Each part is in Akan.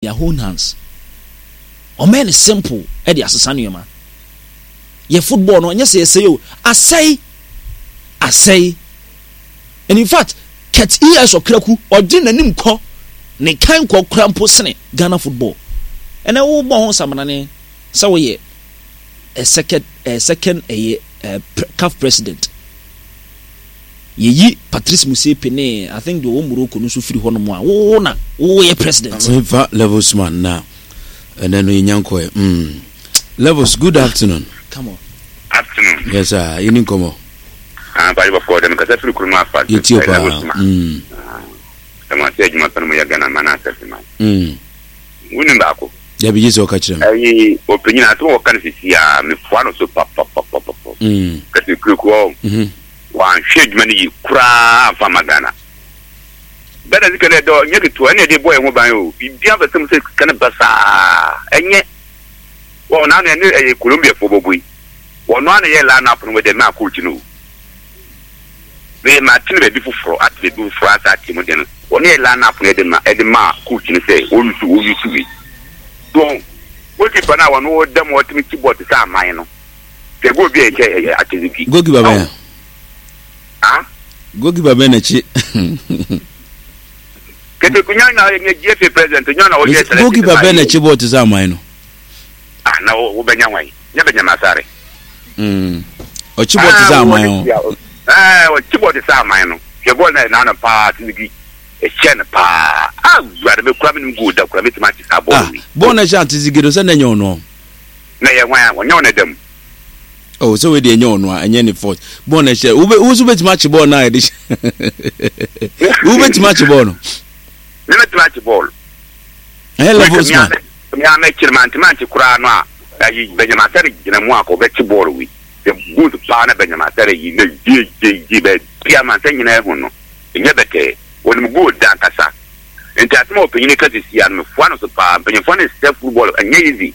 their own hands. O man is simple e dey asesa nneoma. Ye football no anya say o asay. And in fact, ket years okraku odi nanim kɔ ne kan kɔ krampo sene Ghana football. And I wo bo ho samanane say we a second CAF president. Yeyi Patrice Motsepe ne I think the Morocco no so firi ho no mo a wo na wo ye president. Levels man na and then we nyanko Levels, good afternoon. Come on. Afternoon. Yes sir, you come on. Bari before them because I feel kuruma fa. Sama say juma pano ya Ghana mana asema. Wuni mbako. Ya bi yeso ka kirem. Opinion ato wo kan sisi ya me fuano so pop. Kasi kuko. Wa hwe juma ni kura fa magana. Bada zikale do nyeke to ene de boy ho ban o. Bibia ba sem se kan basa. Enye. Wo na na ne Colombia fo bobui. Wo no na ye la na pno we de na coach no. We Martin be before at the before at team den. Oni line up na de ma coach ni say olusu we. Don what if na one o dem what me keyboard say aman no. They go be atiziki. Go give baba. Go give baba na chi. Kete kunya na ye GFA president nya na o je go give baba na keyboard say aman no. Na wo benya wan. Nya benya masare. O keyboard say aman. O keyboard say aman no. Ye go na pa atiziki. E chen pa gware be kwa me go da kwa me timati sabo ni bo na sha tizigido se na nyo no na ye wan wonyo na dem oh so we dey nyo no anya ni fault bo na sha uzu be timati ball na e dey ube timati ball no me timati ball Levels man me ame kirmanti kura no a ayi Benjamin Tare gina mu akọ be ti ball wi the good pa na Benjamin Tare yi na ji be pia man tan nyina ehun no enye beke woni go dan kasa enti atmo opinion ka ti sia no fuano so pa opinion fuano step football anya easy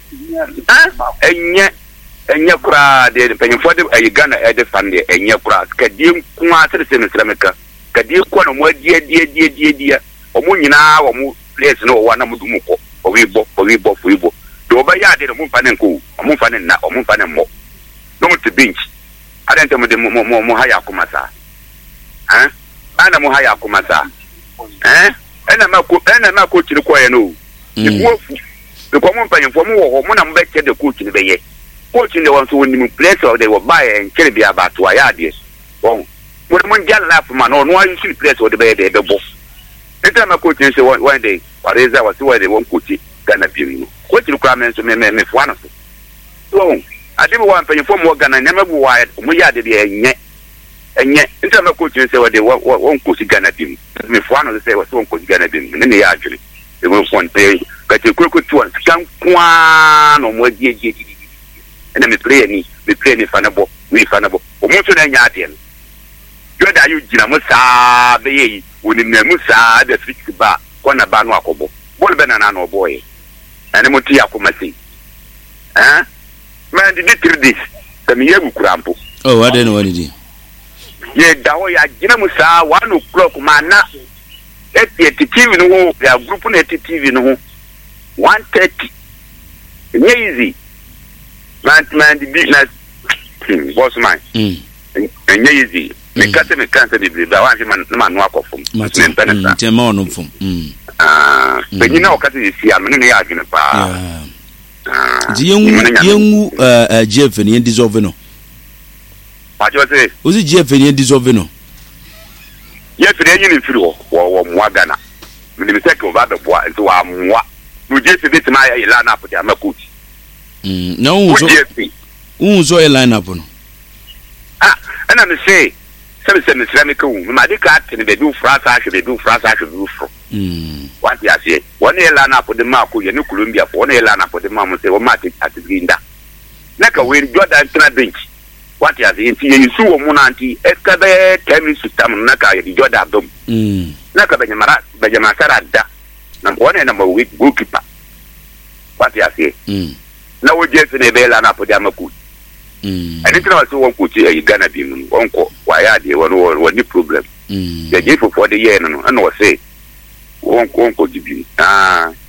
enya kura de opinion fuano ayi Ghana e de fan de enya kura ka di kuma se no srameka ka di ko no mo die omo nyina wo mo place no wa na mo dum ko o wi bo do ba ya de mo fa ne ko mo fa ne na mo fa ne mo no mo to bench adente mo de mo haya kuma sa ana mo haya kuma sa ena ma coach ni ko ye no ibuofu be ko mo mpanyefo mo wo mo na mo be che de coach ni be ye coach ni won so woni mu place of the wo buy en kire bia ba to aya de bon mo ndia laugh man no ayu si place of the be de be bo enta ma coach ni say one day pareza was where they won coach Ghana bi no coach ni kwa men so me fuano so adibo wa mpanyefo mo Ghana nyama bu wa mo ya de enye nta ma coach say we dey won coach Ghana bi me fuano say we won coach Ghana bi ne ya adwere e won fon pay ka te kuku tuan kan kwa no mo die ena me play ni fanabo we fanabo o mo so na nya ade no yo da you gina mo sa be yi woni na mo sa da fix ba ko na ba no akobo bol be na no boy ene mo ti akoma sei man did it this the me yegu kurampo oh I don't know what it is ye dawo ya gina mo sa 1 o'clock mana TV no ya group na TV no 1:30 easy man the business boss man easy me kase de ba wa man no akofum tema ono fum benyi na okase si am ne ya adwene pa yengu GF ni dissolve no Pajo say ozi GF ni dissolve no yes they yin firi wo mo Ghana me me take over the boy so wa mo no GF bit na ya line up the amakuti na unzo e line up no ana me say me ceramic ma de ka te ne be du frasa hwe what ya say one e line up the mako ye ne Colombia for one e line up the mama say wo ma te atiginda na ka we Jordan tra bench what ya say you su wo mo na anti e ka be 10 minutes system na ka ye Jordan dom na ka Benjamin Sara da na one na mo week goalkeeper what ya say na wo je ne be line up the amakuti ani tira so won coach e Ghana bi mu won ko wa ya de won ni problem the give for the year no and we say won ko jibi